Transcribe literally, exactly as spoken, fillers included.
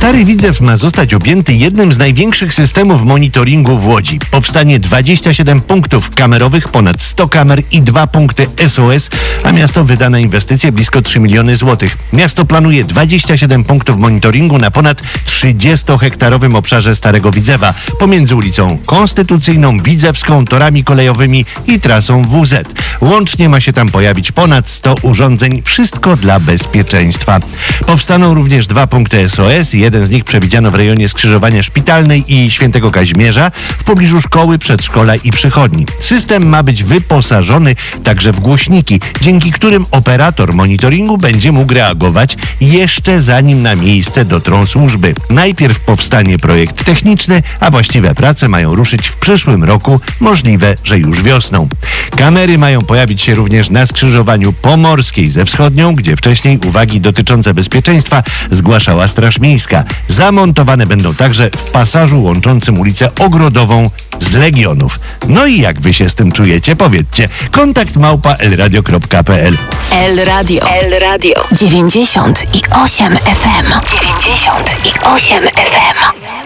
Stary Widzew ma zostać objęty jednym z największych systemów monitoringu w Łodzi. Powstanie dwadzieścia siedem punktów kamerowych, ponad sto kamer i dwa punkty S O S, a miasto wyda na inwestycje blisko trzy miliony złotych. Miasto planuje dwadzieścia siedem punktów monitoringu na ponad trzydziestohektarowym obszarze Starego Widzewa, pomiędzy ulicą Konstytucyjną, Widzewską, torami kolejowymi i trasą W Z. Łącznie ma się tam pojawić ponad sto urządzeń, wszystko dla bezpieczeństwa. Powstaną również dwa punkty S O S, jeden z nich przewidziano w rejonie skrzyżowania Szpitalnej i Świętego Kazimierza, w pobliżu szkoły, przedszkola i przychodni. System ma być wyposażony także w głośniki, dzięki którym operator monitoringu będzie mógł reagować jeszcze zanim na miejsce dotrą służby. Najpierw powstanie projekt techniczny, a właściwe prace mają ruszyć w przyszłym roku, możliwe, że już wiosną. Kamery mają pojawić się również na skrzyżowaniu Pomorskiej ze Wschodnią, gdzie wcześniej uwagi dotyczące bezpieczeństwa zgłaszała Straż Miejska. Zamontowane będą także w pasażu łączącym ulicę Ogrodową z Legionów. No i jak wy się z tym czujecie? Powiedzcie. Kontakt małpa elradio kropka p l. El Radio. El Radio. dziewięćdziesiąt i osiem F M. dziewięćdziesiąt i osiem F M.